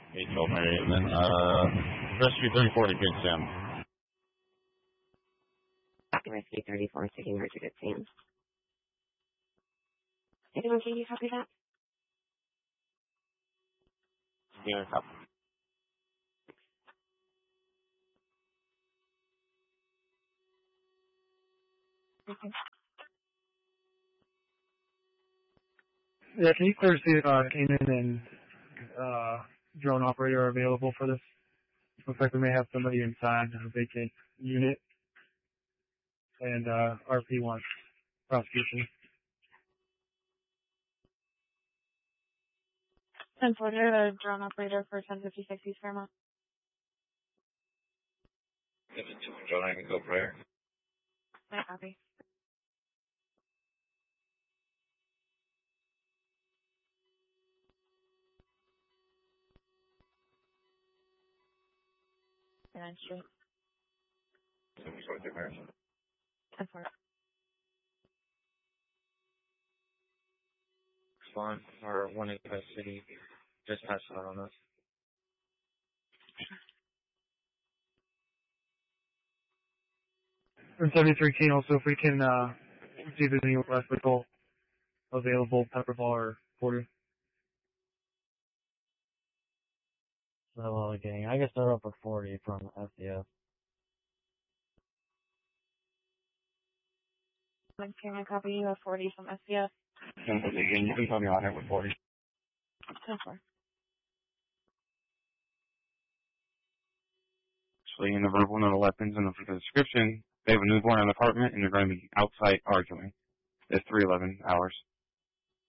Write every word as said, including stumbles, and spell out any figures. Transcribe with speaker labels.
Speaker 1: eight twelve Mary, and then, uh, Rescue thirty forty, good Sam.
Speaker 2: Rescue thirty-four, taking her to good Sam. Anyone, can you copy that?
Speaker 1: Yeah, copy.
Speaker 2: Okay.
Speaker 3: Yeah, can you clear see if uh, Kanan and uh, drone operator are available for this? Looks like we may have somebody inside a vacant unit, and uh, R P wants prosecution.
Speaker 4: ten forty, the drone operator for ten fifty-six East Fairmont.
Speaker 1: If it's two drone, I can go prayer.
Speaker 4: I copy. And street. ten forty.
Speaker 5: Spawn or one in West City. Just passed out on us.
Speaker 3: And seventy-three King also, if we can uh, see if there's any less vehicle available, Pepperball or Porter.
Speaker 6: So, gang, I guess they're over forty from S D F.
Speaker 4: Can I copy you a forty from S D F?
Speaker 1: ten forty, again, you can tell me on it with forty.
Speaker 4: ten four.
Speaker 1: Actually, in the verbal note of weapons and for the description, they have a newborn in the apartment and they're going to be outside arguing. It's three eleven hours.